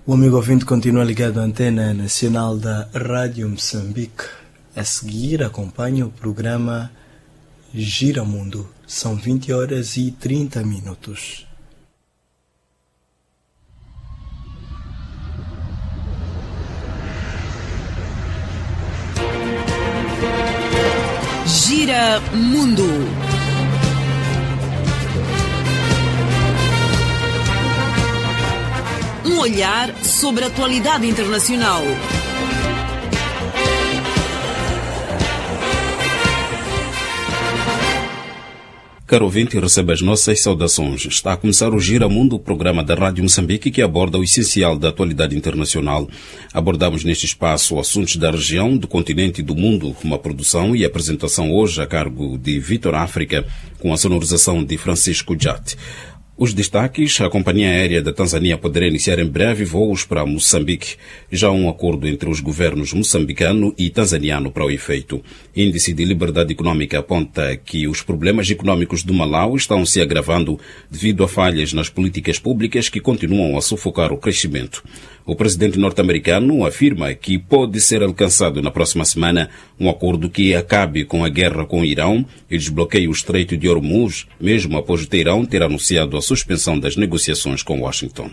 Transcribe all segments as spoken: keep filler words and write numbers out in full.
O amigo ouvinte continua ligado à antena nacional da Rádio Moçambique. A seguir, acompanha o programa Gira Mundo. São vinte horas e trinta minutos. Gira Mundo. Um olhar sobre a atualidade internacional. Caro ouvinte, receba as nossas saudações. Está a começar o Gira Mundo, o programa da Rádio Moçambique que aborda o essencial da atualidade internacional. Abordamos neste espaço assuntos da região, do continente e do mundo, uma produção e apresentação hoje a cargo de Vitor África, com a sonorização de Francisco Jatti. Os destaques: a Companhia Aérea da Tanzânia poderá iniciar em breve voos para Moçambique. Já há um acordo entre os governos moçambicano e tanzaniano para o efeito. Índice de Liberdade Econômica aponta que os problemas econômicos do Malau estão se agravando devido a falhas nas políticas públicas que continuam a sufocar o crescimento. O presidente norte-americano afirma que pode ser alcançado na próxima semana um acordo que acabe com a guerra com o Irão e desbloqueie o Estreito de Hormuz, mesmo após o Teherão ter anunciado a suspensão das negociações com Washington.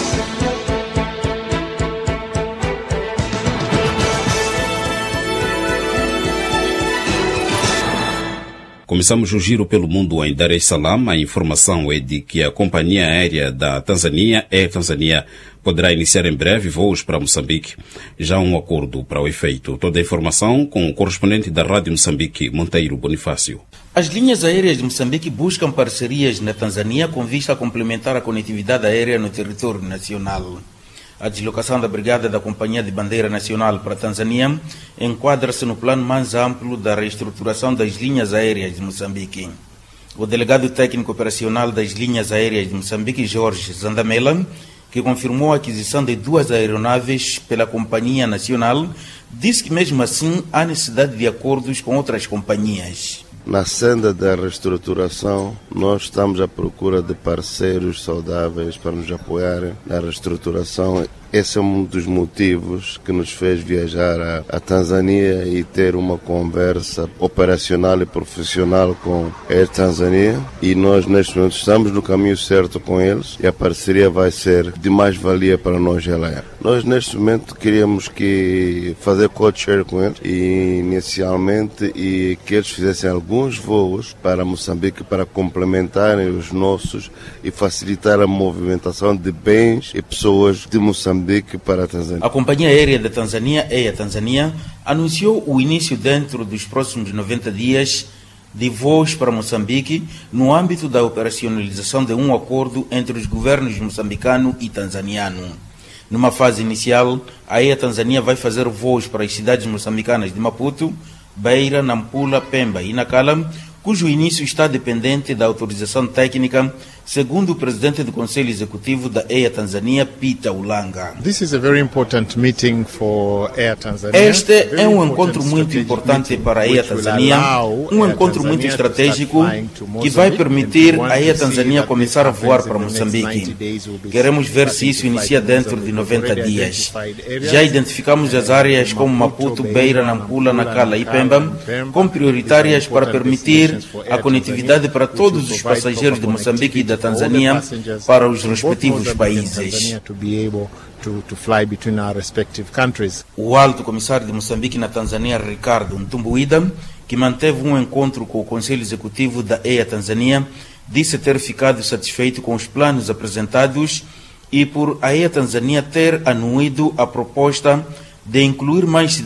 Começamos o giro pelo mundo em Dar es Salaam. A informação é de que a Companhia Aérea da Tanzânia, Air Tanzania, poderá iniciar em breve voos para Moçambique. Já há um acordo para o efeito. Toda a informação com o correspondente da Rádio Moçambique, Monteiro Bonifácio. As linhas aéreas de Moçambique buscam parcerias na Tanzânia com vista a complementar a conectividade aérea no território nacional. A deslocação da Brigada da Companhia de Bandeira Nacional para a Tanzânia enquadra-se no plano mais amplo da reestruturação das linhas aéreas de Moçambique. O delegado técnico operacional das linhas aéreas de Moçambique, Jorge Zandamela, que confirmou a aquisição de duas aeronaves pela Companhia Nacional, disse que mesmo assim há necessidade de acordos com outras companhias. Na senda da reestruturação, nós estamos à procura de parceiros saudáveis para nos apoiar na reestruturação. Esse é um dos motivos que nos fez viajar à, à Tanzânia e ter uma conversa operacional e profissional com a Air Tanzania. E nós, neste momento, estamos no caminho certo com eles e a parceria vai ser de mais valia para nós e ela. Nós, neste momento, queríamos que fazer code-share com eles e, inicialmente, e que eles fizessem alguns voos para Moçambique para complementarem os nossos e facilitar a movimentação de bens e pessoas de Moçambique para a Tanzânia. A Companhia Aérea da Tanzânia, Air Tanzania, anunciou o início dentro dos próximos noventa dias de voos para Moçambique no âmbito da operacionalização de um acordo entre os governos moçambicano e tanzaniano. Numa fase inicial, a Air Tanzania vai fazer voos para as cidades moçambicanas de Maputo, Beira, Nampula, Pemba e Nacala, cujo início está dependente da autorização técnica, segundo o presidente do Conselho Executivo da Air Tanzania, Peter Ulanga. This is a very important meeting for Air Tanzania. Este é um encontro muito importante para a Air Tanzania, um encontro muito estratégico que vai permitir a Air Tanzania começar a voar para Moçambique. Queremos ver se isso inicia dentro de noventa dias. Já identificamos as áreas como Maputo, Beira, Nampula, Nacala e Pemba como prioritárias para permitir a conectividade para todos os passageiros de Moçambique e da Tanzânia para os respectivos países. O alto comissário de Moçambique na Tanzânia, Ricardo Ntumbuida, que manteve um encontro com o Conselho Executivo da Air Tanzania, disse ter ficado satisfeito com os planos apresentados e por a Air Tanzania ter anuído a proposta de incluir mais